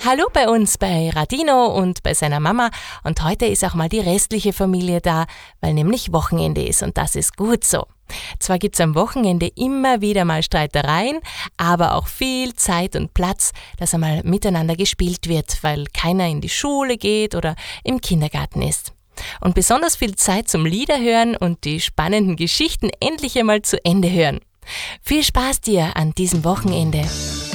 Hallo bei uns, bei Radino und bei seiner Mama. Und heute ist auch mal die restliche Familie da, weil nämlich Wochenende ist und das ist gut so. Zwar gibt's am Wochenende immer wieder mal Streitereien, aber auch viel Zeit und Platz, dass einmal miteinander gespielt wird, weil keiner in die Schule geht oder im Kindergarten ist. Und besonders viel Zeit zum Liederhören und die spannenden Geschichten endlich einmal zu Ende hören. Viel Spaß dir an diesem Wochenende.